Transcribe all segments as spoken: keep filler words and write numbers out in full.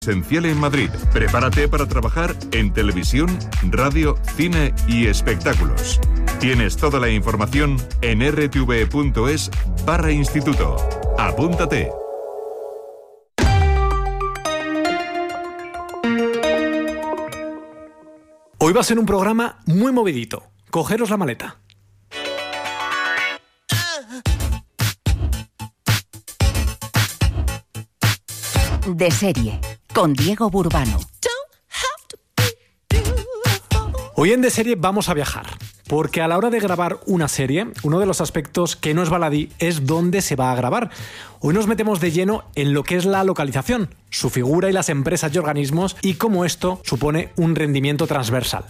Esencial en Madrid. Prepárate para trabajar en televisión, radio, cine y espectáculos. Tienes toda la información en r t v punto es barra instituto. Apúntate. Hoy va a ser un programa muy movidito. Cogeros la maleta. De serie, con Diego Burbano. Hoy en De Serie vamos a viajar, porque a la hora de grabar una serie, uno de los aspectos que no es baladí es dónde se va a grabar. Hoy nos metemos de lleno en lo que es la localización, su figura y las empresas y organismos, y cómo esto supone un rendimiento transversal.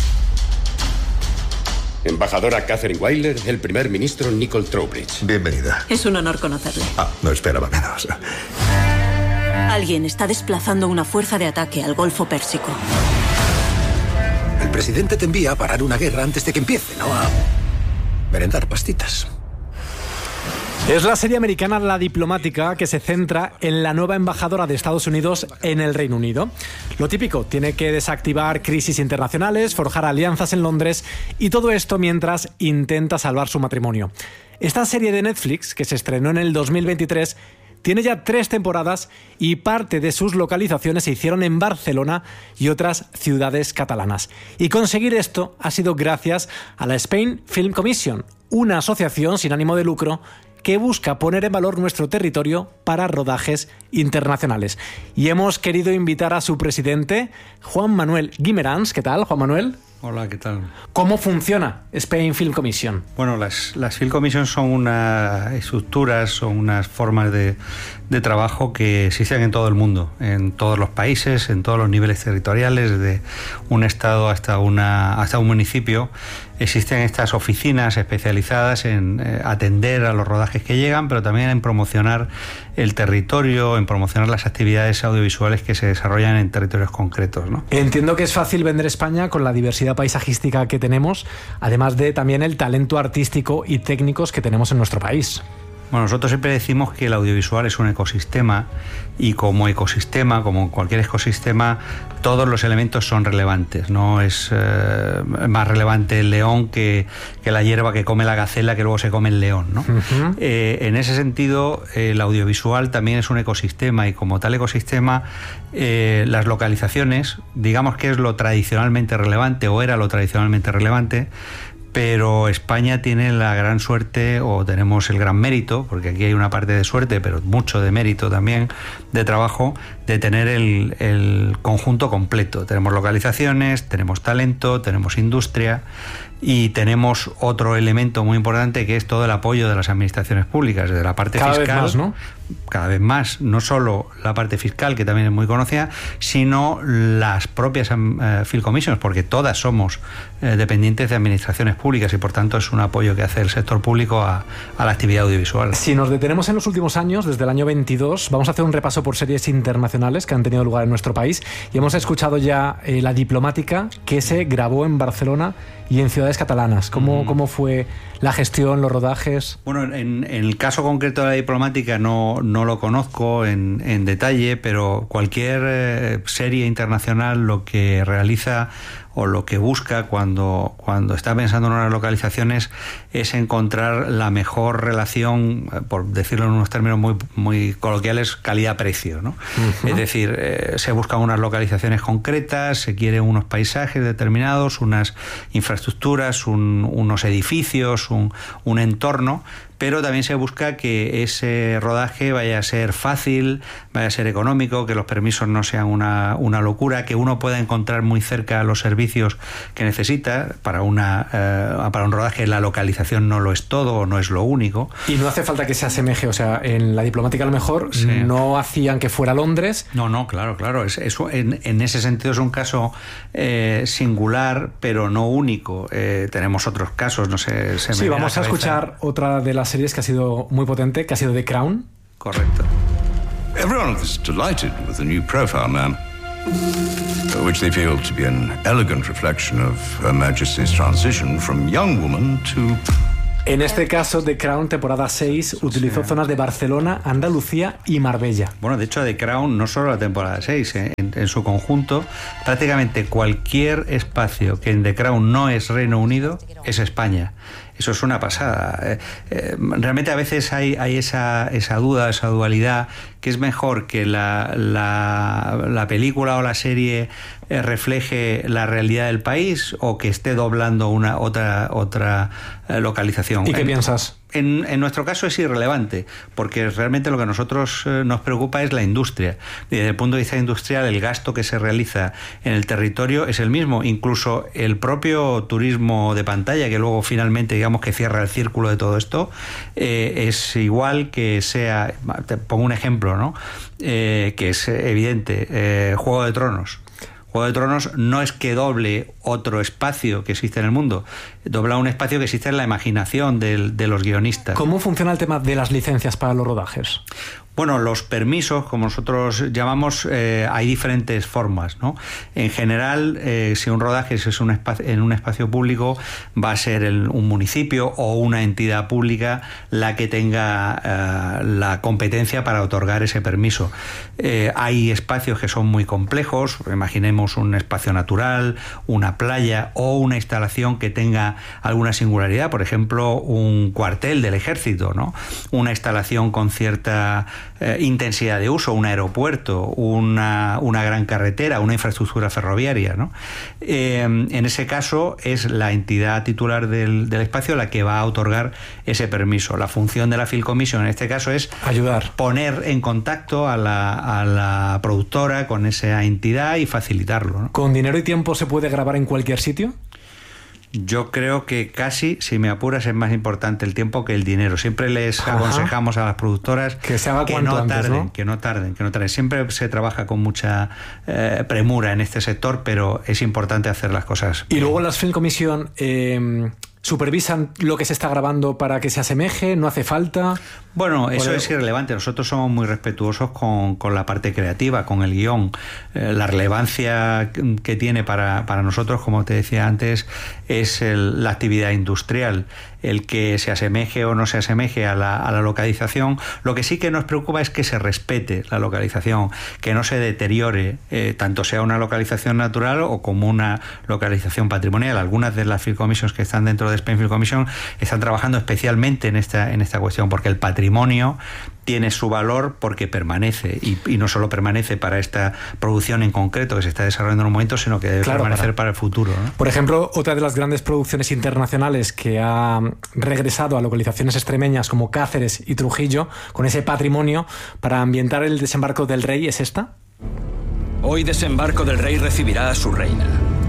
Embajadora Catherine Weiler, el primer ministro Nicole Trowbridge. Bienvenida. Es un honor conocerle. Ah, no esperaba menos. Alguien está desplazando una fuerza de ataque al Golfo Pérsico. El presidente te envía a parar una guerra antes de que empiece, no a merendar pastitas. Es la serie americana La Diplomática, que se centra en la nueva embajadora de Estados Unidos en el Reino Unido. Lo típico, tiene que desactivar crisis internacionales, forjar alianzas en Londres, y todo esto mientras intenta salvar su matrimonio. Esta serie de Netflix, que se estrenó en el dos mil veintitrés, tiene ya tres temporadas y parte de sus localizaciones se hicieron en Barcelona y otras ciudades catalanas. Y conseguir esto ha sido gracias a la Spain Film Commission, una asociación sin ánimo de lucro que busca poner en valor nuestro territorio para rodajes internacionales. Y hemos querido invitar a su presidente, Juan Manuel Guimerans. ¿Qué tal, Juan Manuel? Hola, ¿qué tal? ¿Cómo funciona Spain Film Commission? Bueno, las, las Film Commission son unas estructuras, son unas formas de, de trabajo que existen en todo el mundo, en todos los países, en todos los niveles territoriales, desde un estado hasta, una, hasta un municipio. Existen estas oficinas especializadas en eh, atender a los rodajes que llegan, pero también en promocionar el territorio, en promocionar las actividades audiovisuales que se desarrollan en territorios concretos, ¿no? Entiendo que es fácil vender España con la diversidad paisajística que tenemos, además de también el talento artístico y técnicos que tenemos en nuestro país. Bueno, nosotros siempre decimos que el audiovisual es un ecosistema y como ecosistema, como cualquier ecosistema, todos los elementos son relevantes. No es eh, más relevante el león que, que la hierba que come la gacela que luego se come el león, ¿no? Uh-huh. Eh, en ese sentido, el audiovisual también es un ecosistema y como tal ecosistema, eh, las localizaciones, digamos que es lo tradicionalmente relevante o era lo tradicionalmente relevante, pero España tiene la gran suerte, o tenemos el gran mérito, porque aquí hay una parte de suerte, pero mucho de mérito también, de trabajo, de tener el, el conjunto completo. Tenemos localizaciones, tenemos talento, tenemos industria y tenemos otro elemento muy importante que es todo el apoyo de las administraciones públicas, de la parte cada fiscal. Vez más, ¿no? Cada vez más, no solo la parte fiscal, que también es muy conocida, sino las propias eh, Film Commissions, porque todas somos eh, dependientes de administraciones públicas y por tanto es un apoyo que hace el sector público a, a la actividad audiovisual. Si nos detenemos en los últimos años, desde el año veintidós, vamos a hacer un repaso por series internacionales que han tenido lugar en nuestro país y hemos escuchado ya eh, La Diplomática, que se grabó en Barcelona y en ciudades catalanas. ¿Cómo, mm. ¿Cómo fue la gestión, los rodajes? Bueno, en, en el caso concreto de La Diplomática no, no lo conozco en, en detalle, pero cualquier eh, serie internacional lo que realiza o lo que busca cuando, cuando está pensando en unas localizaciones es encontrar la mejor relación, por decirlo en unos términos muy, muy coloquiales, calidad-precio, ¿no? Uh-huh. Es decir, eh, se buscan unas localizaciones concretas, se quieren unos paisajes determinados, unas infraestructuras, un, unos edificios, un, un entorno, pero también se busca que ese rodaje vaya a ser fácil, vaya a ser económico, que los permisos no sean una, una locura, que uno pueda encontrar muy cerca los servicios que necesita. Para, una, eh, para un rodaje la localización no lo es todo o no es lo único. Y no hace falta que se asemeje, o sea, en La Diplomática a lo mejor sí. No hacían que fuera Londres. No, no, claro, claro. Es, es, en, en ese sentido es un caso eh, singular, pero no único. Eh, tenemos otros casos, no sé. Se me sí, vamos a escuchar otra de las series que ha sido muy potente, que ha sido The Crown. Correcto. Everyone is delighted with the new profile, ma'am, which they feel to be an elegant reflection of Her Majesty's transition from young woman to En este caso, The Crown, temporada seis, utilizó sí. zonas de Barcelona, Andalucía y Marbella. Bueno, de hecho, The Crown, no solo la temporada seis, ¿eh? en, en su conjunto, prácticamente cualquier espacio que en The Crown no es Reino Unido, es España. Eso es una pasada. Eh, eh, realmente a veces hay, hay esa, esa duda, esa dualidad, que es mejor que la, la, la película o la serie eh, refleje la realidad del país o que esté doblando una otra, otra eh, localización. ¿Y qué en, piensas? En, en nuestro caso es irrelevante, porque realmente lo que a nosotros eh, nos preocupa es la industria. Y desde el punto de vista industrial, el gasto que se realiza en el territorio es el mismo. Incluso el propio turismo de pantalla, que luego finalmente digamos que cierra el círculo de todo esto, eh, es igual que sea, te pongo un ejemplo, ¿no? Eh, que es evidente, eh, Juego de Tronos. Juego de Tronos no es que doble otro espacio que existe en el mundo, dobla un espacio que existe en la imaginación de, de los guionistas. ¿Cómo funciona el tema de las licencias para los rodajes? Bueno, los permisos, como nosotros llamamos, eh, hay diferentes formas, ¿no? En general, eh, si un rodaje es un espacio, en un espacio público, va a ser el, un municipio o una entidad pública la que tenga eh, la competencia para otorgar ese permiso. Eh, hay espacios que son muy complejos, imaginemos un espacio natural, una playa o una instalación que tenga alguna singularidad, por ejemplo, un cuartel del ejército, ¿no? Una instalación con cierta Eh, intensidad de uso, un aeropuerto, una, una gran carretera, una infraestructura ferroviaria, ¿no? Eh, en ese caso es la entidad titular del, del espacio la que va a otorgar ese permiso. La función de la Film Commission en este caso es ayudar, poner en contacto a la, a la productora con esa entidad y facilitarlo, ¿no? ¿Con dinero y tiempo se puede grabar en cualquier sitio? Yo creo que casi, si me apuras, es más importante el tiempo que el dinero. Siempre les Ajá. aconsejamos a las productoras que, se haga que cuanto no antes, tarden, ¿no? que no tarden, que no tarden. Siempre se trabaja con mucha eh, premura en este sector, pero es importante hacer las cosas Y bien. luego las Film Commission eh, supervisan lo que se está grabando para que se asemeje, no hace falta. Bueno, eso Por... es irrelevante. Nosotros somos muy respetuosos con, con la parte creativa, con el guión. Eh, la relevancia que tiene para, para nosotros, como te decía antes, es el, la actividad industrial. El que se asemeje o no se asemeje a la, a la localización. Lo que sí que nos preocupa es que se respete la localización, que no se deteriore, eh, tanto sea una localización natural o como una localización patrimonial. Algunas de las Film Commissions que están dentro de Spain Film Commission están trabajando especialmente en esta, en esta cuestión, porque el patrimonio tiene su valor porque permanece, y, y no solo permanece para esta producción en concreto que se está desarrollando en un momento, sino que debe claro, permanecer para, para el futuro, ¿no? Por ejemplo, otra de las grandes producciones internacionales que ha regresado a localizaciones extremeñas como Cáceres y Trujillo, con ese patrimonio, para ambientar el desembarco del rey, ¿es esta? Hoy desembarco del rey recibirá a su reina.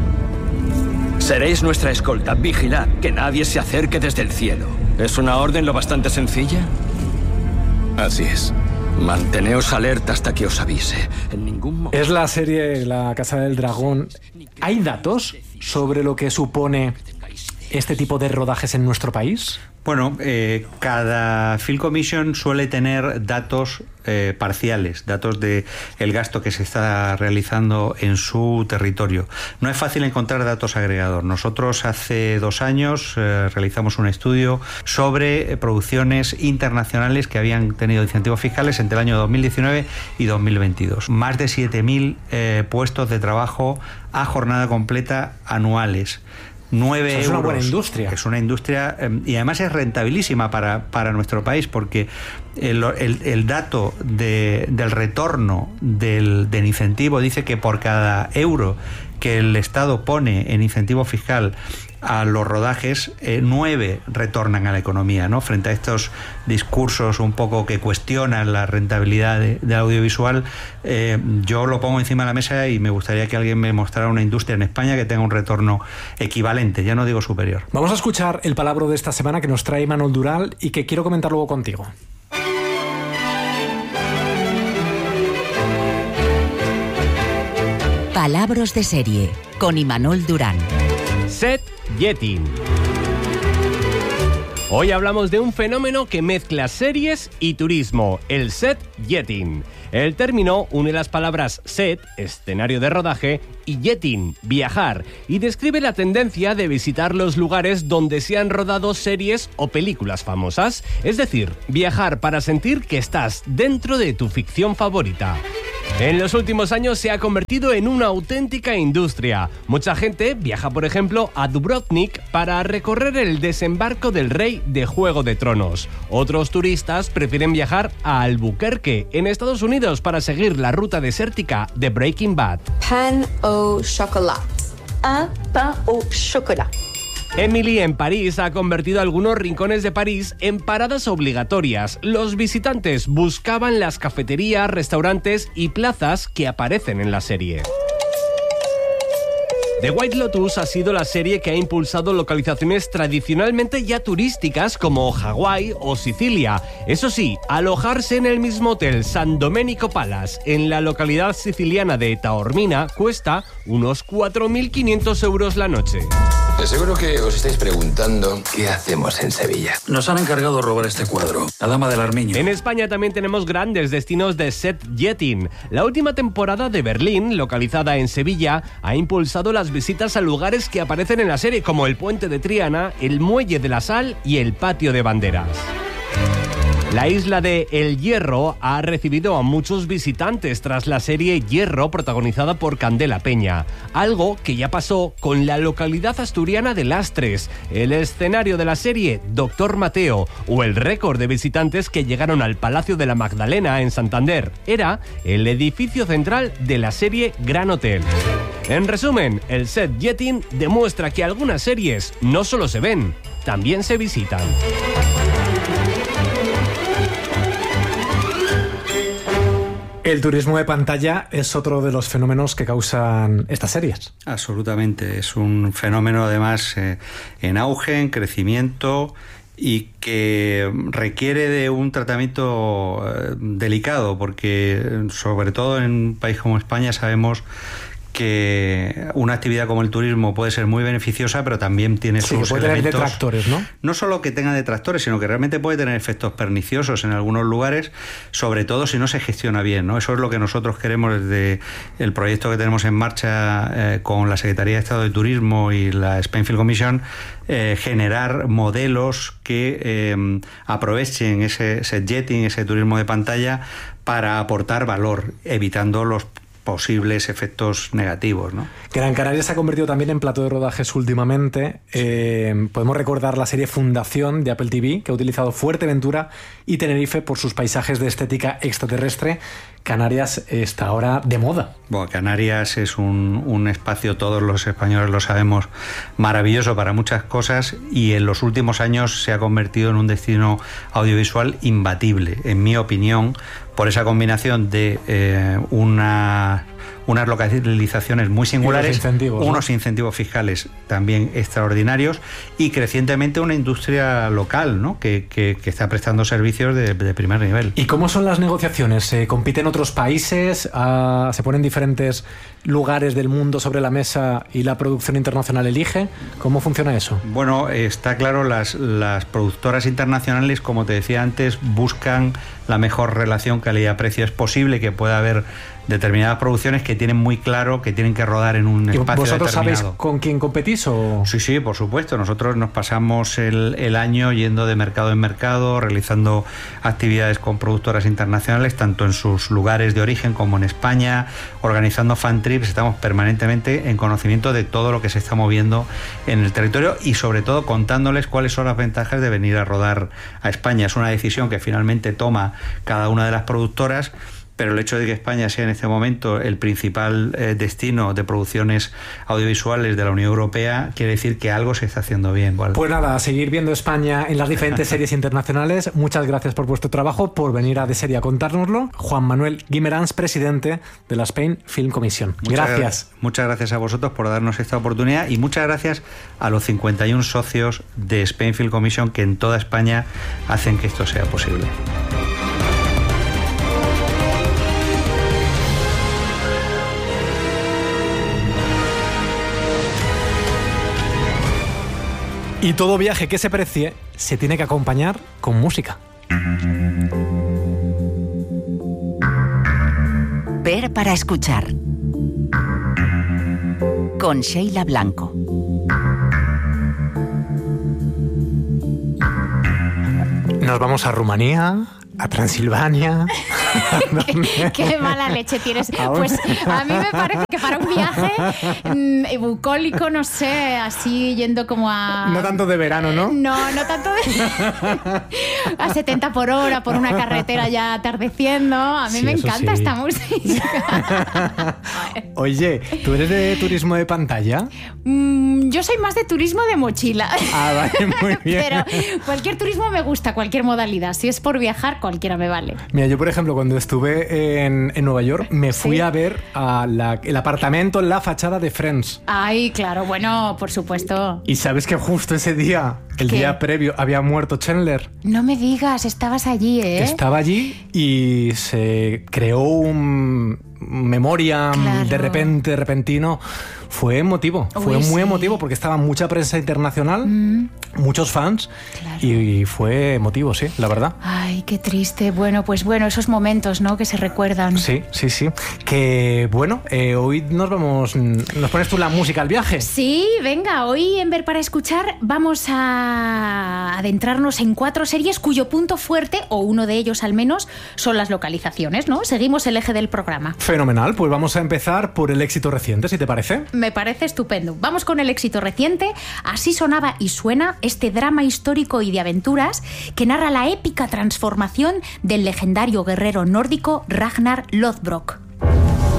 Seréis nuestra escolta. Vigilad que nadie se acerque desde el cielo. ¿Es una orden lo bastante sencilla? Así es. Manteneos alerta hasta que os avise. En ningún momento... Es la serie La Casa del Dragón. ¿Hay datos sobre lo que supone este tipo de rodajes en nuestro país? Bueno, eh, cada Film Commission suele tener datos eh, parciales, datos de el gasto que se está realizando en su territorio. No es fácil encontrar datos agregados. Nosotros hace dos años eh, realizamos un estudio sobre eh, producciones internacionales que habían tenido incentivos fiscales entre el año dos mil diecinueve y dos mil veintidós. Más de siete mil eh, puestos de trabajo a jornada completa anuales. nueve euros. Es una buena industria. Es una industria eh, y además es rentabilísima para, para nuestro país, porque el, el, el dato de, del retorno del, del incentivo dice que por cada euro que el Estado pone en incentivo fiscal a los rodajes, eh, nueve retornan a la economía, ¿no? Frente a estos discursos un poco que cuestionan la rentabilidad de, del audiovisual, eh, yo lo pongo encima de la mesa y me gustaría que alguien me mostrara una industria en España que tenga un retorno equivalente, ya no digo superior. Vamos a escuchar el palabra de esta semana que nos trae Imanol Dural y que quiero comentar luego contigo. Palabras de serie con Imanol Durán. Set Jetting. Hoy hablamos de un fenómeno que mezcla series y turismo, el set jetting. El término une las palabras set, escenario de rodaje, y jetting, viajar, y describe la tendencia de visitar los lugares donde se han rodado series o películas famosas, es decir, viajar para sentir que estás dentro de tu ficción favorita. En los últimos años se ha convertido en una auténtica industria. Mucha gente viaja, por ejemplo, a Dubrovnik para recorrer el desembarco del rey de Juego de Tronos. Otros turistas prefieren viajar a Albuquerque, en Estados Unidos, para seguir la ruta desértica de Breaking Bad. Pain au chocolat. Un pain au chocolat. Emily en París ha convertido algunos rincones de París en paradas obligatorias. Los visitantes buscaban las cafeterías, restaurantes y plazas que aparecen en la serie. The White Lotus ha sido la serie que ha impulsado localizaciones tradicionalmente ya turísticas como Hawái o Sicilia. Eso sí, alojarse en el mismo hotel San Domenico Palace, en la localidad siciliana de Taormina, cuesta unos cuatro mil quinientos euros la noche. De seguro que os estáis preguntando qué hacemos en Sevilla. Nos han encargado robar este cuadro, La Dama del Armiño. En España también tenemos grandes destinos de set jetting. La última temporada de Berlín, localizada en Sevilla, ha impulsado las visitas a lugares que aparecen en la serie, como el Puente de Triana, el Muelle de la Sal y el Patio de Banderas. La isla de El Hierro ha recibido a muchos visitantes tras la serie Hierro, protagonizada por Candela Peña. Algo que ya pasó con la localidad asturiana de Lastres, el escenario de la serie Doctor Mateo, o el récord de visitantes que llegaron al Palacio de la Magdalena en Santander. Era el edificio central de la serie Gran Hotel. En resumen, el set jetting demuestra que algunas series no solo se ven, también se visitan. El turismo de pantalla es otro de los fenómenos que causan estas series. Absolutamente, es un fenómeno además eh, en auge, en crecimiento y que requiere de un tratamiento eh, delicado, porque sobre todo en un país como España sabemos que una actividad como el turismo puede ser muy beneficiosa, pero también tiene sí, sus que puede elementos, tener detractores, ¿no? No solo que tenga detractores, sino que realmente puede tener efectos perniciosos en algunos lugares, sobre todo si no se gestiona bien, ¿no? Eso es lo que nosotros queremos desde el proyecto que tenemos en marcha eh, con la Secretaría de Estado de Turismo y la Spain Film Commission, eh, generar modelos que eh, aprovechen ese, ese jetting, ese turismo de pantalla, para aportar valor, evitando los posibles efectos negativos, ¿no? Gran Canaria se ha convertido también en plató de rodajes últimamente. Eh, podemos recordar la serie Fundación de Apple T V, que ha utilizado Fuerteventura y Tenerife por sus paisajes de estética extraterrestre. Canarias está ahora de moda. Bueno, Canarias es un, un espacio, todos los españoles lo sabemos, maravilloso para muchas cosas, y en los últimos años se ha convertido en un destino audiovisual imbatible, en mi opinión, por esa combinación de eh, una, unas localizaciones muy singulares, unos incentivos, unos ¿no? incentivos fiscales también extraordinarios, y crecientemente una industria local, ¿no? que, que, que está prestando servicios de, de primer nivel. ¿Y cómo son las negociaciones? ¿Se compiten otros países? Uh, ¿Se ponen diferentes lugares del mundo sobre la mesa y la producción internacional elige? ¿Cómo funciona eso? Bueno, está claro, las, las productoras internacionales, como te decía antes, buscan la mejor relación calidad-precio. Es posible que pueda haber determinadas producciones que tienen muy claro que tienen que rodar en un espacio ¿Vosotros determinado. sabéis con quién competís o...? Sí, sí, por supuesto. Nosotros nos pasamos el, el año yendo de mercado en mercado, realizando actividades con productoras internacionales, tanto en sus lugares de origen como en España, organizando fan trips. Estamos permanentemente en conocimiento de todo lo que se está moviendo en el territorio y sobre todo contándoles cuáles son las ventajas de venir a rodar a España. Es una decisión que finalmente toma cada una de las productoras, pero el hecho de que España sea en este momento el principal eh, destino de producciones audiovisuales de la Unión Europea quiere decir que algo se está haciendo bien. ¿Vale? Pues nada, a seguir viendo España en las diferentes series internacionales. Muchas gracias por vuestro trabajo, por venir a De Serie a contárnoslo. Juan Manuel Guimerans, presidente de la Spain Film Commission. Muchas Gracias. Gra- muchas gracias a vosotros por darnos esta oportunidad y muchas gracias a los cincuenta y uno socios de Spain Film Commission que en toda España hacen que esto sea posible. Y todo viaje que se precie se tiene que acompañar con música. Ver para escuchar. Con Sheila Blanco. Nos vamos a Rumanía, a Transilvania. ¿Qué, qué mala leche tienes. Pues a mí me parece que para un viaje mmm, bucólico, no sé, así yendo como a... No tanto de verano, ¿no? No, no tanto de... a setenta por hora por una carretera ya atardeciendo. A mí sí, me encanta sí. esta música. Oye, ¿tú eres de turismo de pantalla? Mm, yo soy más de turismo de mochila. Ah, vale, muy bien. Pero cualquier turismo me gusta, cualquier modalidad. Si es por viajar, cualquiera me vale. Mira, yo por ejemplo, cuando estuve en, en Nueva York, me fui ¿Sí? a ver a la, el apartamento en la fachada de Friends. Ay, claro, bueno, por supuesto. Y sabes que justo ese día, el ¿Qué? día previo, había muerto Chandler. No me digas, estabas allí, ¿eh? Estaba allí y se creó un memoria claro. de repente, de repentino. Fue emotivo, Uy, fue muy sí. emotivo porque estaba mucha prensa internacional, mm. muchos fans claro. y fue emotivo, sí, la verdad. Ay, qué triste. Bueno, pues bueno, esos momentos, ¿no? Que se recuerdan. Sí, sí, sí. Que bueno, eh, hoy nos vamos, ¿nos pones tú la música al viaje? Sí, venga, hoy en Ver para Escuchar vamos a adentrarnos en cuatro series cuyo punto fuerte, o uno de ellos al menos, son las localizaciones, ¿no? Seguimos el eje del programa. Fenomenal, pues vamos a empezar por el éxito reciente, si te parece. Me parece estupendo. Vamos con el éxito reciente. Así sonaba y suena este drama histórico y de aventuras que narra la épica transformación del legendario guerrero nórdico Ragnar Lothbrok.